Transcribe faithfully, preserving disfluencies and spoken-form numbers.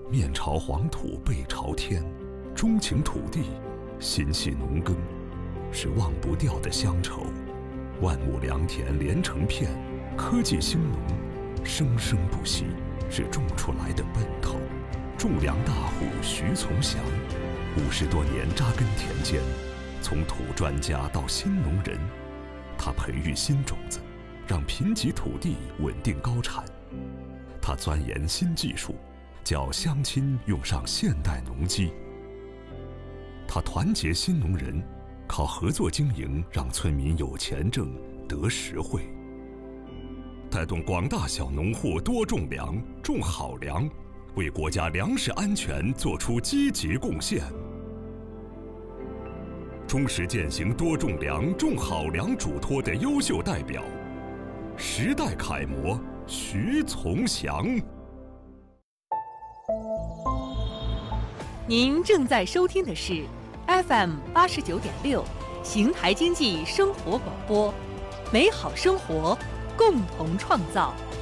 面朝黄土背朝天，钟情土地，心系农耕，是忘不掉的乡愁。万亩良田连成片，科技兴农，生生不息，是种出来的奔头。种粮大户徐从祥，五十多年扎根田间，从土专家到新农人，他培育新种子，让贫瘠土地稳定高产。他钻研新技术，叫乡亲用上现代农机。他团结新农人，靠合作经营让村民有钱挣得实惠，带动广大小农户多种粮，种好粮，为国家粮食安全做出积极贡献。忠实践行多种粮、种好粮嘱托的优秀代表，时代楷模徐从祥。 您正在收听的是 F M 八十九点六邢台经济生活广播，美好生活，共同创造。